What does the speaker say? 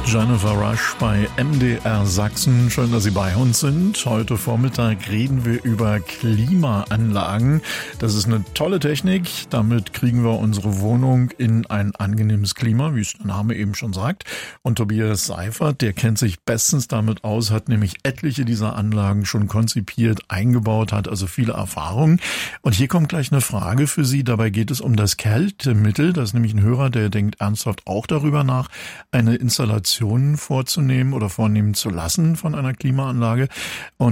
Jennifer Rush bei MDR Sachsen. Schön, dass Sie bei uns sind. Heute Vormittag reden wir über Klimaanlagen. Das ist eine tolle Technik. Damit kriegen wir unsere Wohnung in ein angenehmes Klima, wie es der Name eben schon sagt. Und Tobias Seifert, der kennt sich bestens damit aus, hat nämlich etliche dieser Anlagen schon konzipiert, eingebaut, hat also viele Erfahrungen. Und hier kommt gleich eine Frage für Sie. Dabei geht es um das Kältemittel. Das ist nämlich ein Hörer, der denkt ernsthaft auch darüber nach, eine Installation vorzunehmen oder vornehmen zu lassen von einer Klimaanlage. Und